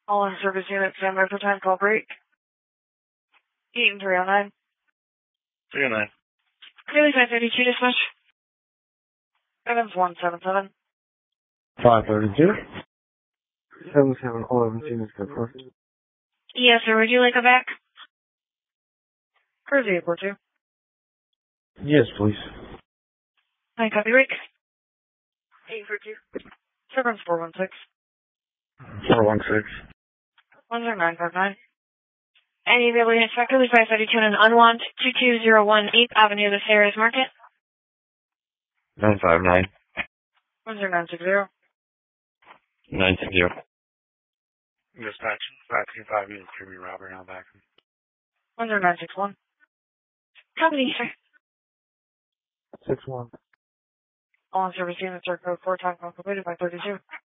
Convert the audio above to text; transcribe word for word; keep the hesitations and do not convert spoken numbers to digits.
All in service unit, stand by for time call break. Eaton three oh nine. three oh nine. Daily five thirty-two dispatch. Evans one seven seven. five thirty-two. seven seven eleven, Phoenix, go for it. Yes, sir. Would you like a back? Cruise eight four two. Yes, please. Nine copy Rick. eight four two. Severance four one six. four one six. one zero nine five nine. And you'll be able to inspect Daily five thirty-two in an unwant two two zero one eighth Avenue, the Sarah's Market. nine five nine. one zero nine six zero. nine six zero. Dispatch, five two five, unit three, Robert, now back. one zero nine six one. Company, sir. six one. All in service units are code four, time completed by thirty-two.